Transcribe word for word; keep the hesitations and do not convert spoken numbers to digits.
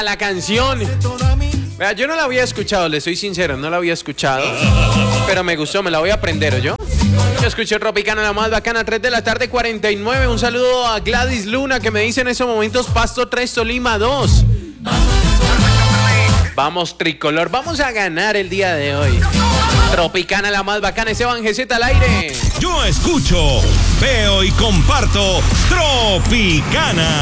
la canción. Vea, yo no la había escuchado, le soy sincero, no la había escuchado. Pero me gustó, me la voy a aprender, ¿oyó? Yo escuché Tropicana, la más bacana, tres de la tarde, cuarenta y nueve. Un saludo a Gladys Luna, que me dice en esos momentos Pasto tres, Tolima dos. Vamos, tricolor, vamos a ganar el día de hoy. Tropicana, la más bacana, Esteban G Z al aire. Yo escucho, veo y comparto Tropicana.